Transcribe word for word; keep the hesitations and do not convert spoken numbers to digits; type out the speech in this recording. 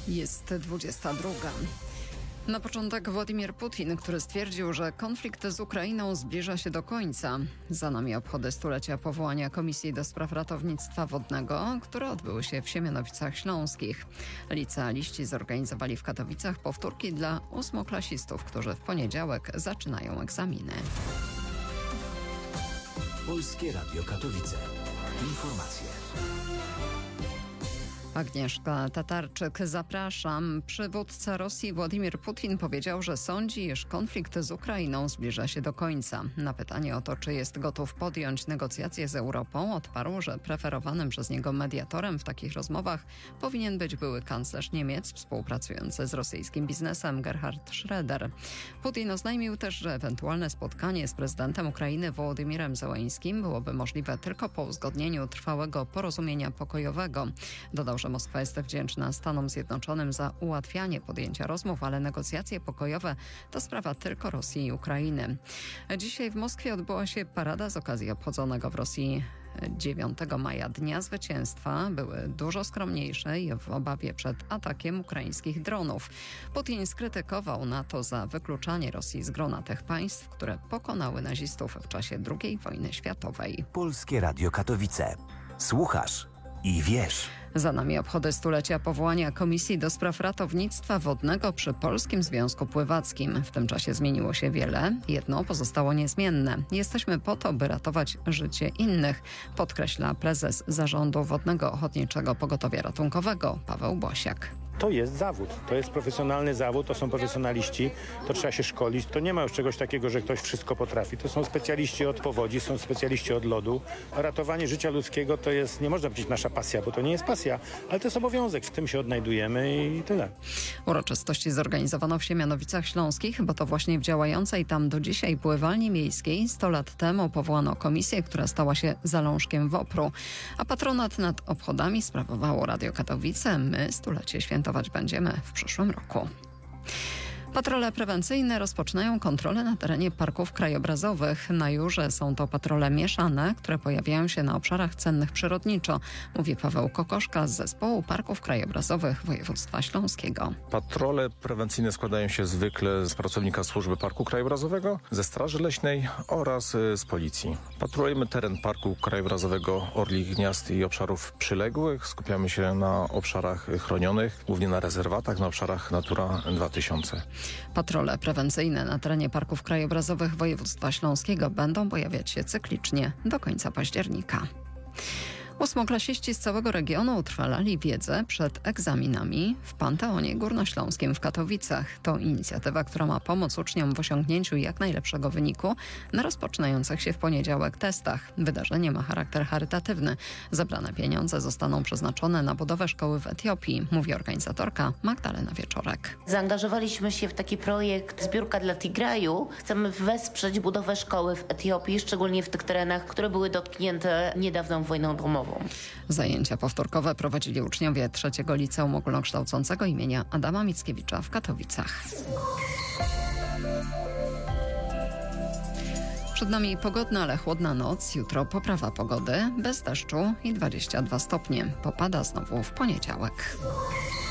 Jest dwudziesta druga. Na początek Władimir Putin, który stwierdził, że konflikt z Ukrainą zbliża się do końca. Za nami obchody stulecia powołania Komisji do Spraw Ratownictwa Wodnego, które odbyły się w Siemianowicach Śląskich. Licealiści zorganizowali w Katowicach powtórki dla ósmoklasistów, którzy w poniedziałek zaczynają egzaminy. Polskie Radio Katowice. Informacje. Agnieszka Tatarczyk, zapraszam. Przywódca Rosji Władimir Putin powiedział, że sądzi, iż konflikt z Ukrainą zbliża się do końca. Na pytanie o to, czy jest gotów podjąć negocjacje z Europą, odparł, że preferowanym przez niego mediatorem w takich rozmowach powinien być były kanclerz Niemiec współpracujący z rosyjskim biznesem Gerhard Schröder. Putin oznajmił też, że ewentualne spotkanie z prezydentem Ukrainy Wołodymirem Zełeńskim byłoby możliwe tylko po uzgodnieniu trwałego porozumienia pokojowego. Dodał, że Moskwa jest wdzięczna Stanom Zjednoczonym za ułatwianie podjęcia rozmów, ale negocjacje pokojowe to sprawa tylko Rosji i Ukrainy. Dzisiaj w Moskwie odbyła się parada z okazji obchodzonego w Rosji dziewiątego maja Dnia Zwycięstwa. Były dużo skromniejsze i w obawie przed atakiem ukraińskich dronów. Putin skrytykował NATO za wykluczanie Rosji z grona tych państw, które pokonały nazistów w czasie drugiej wojny światowej. Polskie Radio Katowice. Słuchasz i wiesz. Za nami obchody stulecia powołania Komisji do Spraw Ratownictwa Wodnego przy Polskim Związku Pływackim. W tym czasie zmieniło się wiele. Jedno pozostało niezmienne. Jesteśmy po to, by ratować życie innych, podkreśla prezes Zarządu Wodnego Ochotniczego Pogotowia Ratunkowego Paweł Bosiak. To jest zawód, to jest profesjonalny zawód, to są profesjonaliści, to trzeba się szkolić. To nie ma już czegoś takiego, że ktoś wszystko potrafi. To są specjaliści od powodzi, są specjaliści od lodu. A ratowanie życia ludzkiego to jest, nie można powiedzieć nasza pasja, bo to nie jest pasja, ale to jest obowiązek, w tym się odnajdujemy i tyle. Uroczystości zorganizowano w Siemianowicach Śląskich, bo to właśnie w działającej tam do dzisiaj pływalni miejskiej sto lat temu powołano komisję, która stała się zalążkiem W O P R u, a patronat nad obchodami sprawowało Radio Katowice. My stulecie świętować będziemy w przyszłym roku. Patrole prewencyjne rozpoczynają kontrolę na terenie parków krajobrazowych. Na Jurze są to patrole mieszane, które pojawiają się na obszarach cennych przyrodniczo, mówi Paweł Kokoszka z Zespołu Parków Krajobrazowych Województwa Śląskiego. Patrole prewencyjne składają się zwykle z pracownika Służby Parku Krajobrazowego, ze Straży Leśnej oraz z Policji. Patrolujemy teren Parku Krajobrazowego Orlich Gniazd i obszarów przyległych. Skupiamy się na obszarach chronionych, głównie na rezerwatach, na obszarach Natura dwa tysiące. Patrole prewencyjne na terenie parków krajobrazowych Województwa Śląskiego będą pojawiać się cyklicznie do końca października. Ósmoklasiści z całego regionu utrwalali wiedzę przed egzaminami w Panteonie Górnośląskim w Katowicach. To inicjatywa, która ma pomóc uczniom w osiągnięciu jak najlepszego wyniku na rozpoczynających się w poniedziałek testach. Wydarzenie ma charakter charytatywny. Zebrane pieniądze zostaną przeznaczone na budowę szkoły w Etiopii, mówi organizatorka Magdalena Wieczorek. Zaangażowaliśmy się w taki projekt Zbiórka dla Tigraju. Chcemy wesprzeć budowę szkoły w Etiopii, szczególnie w tych terenach, które były dotknięte niedawną wojną domową. Zajęcia powtórkowe prowadzili uczniowie trzeciego Liceum Ogólnokształcącego imienia Adama Mickiewicza w Katowicach. Przed nami pogodna, ale chłodna noc. Jutro poprawa pogody, bez deszczu i dwadzieścia dwa stopnie. Popada znowu w poniedziałek.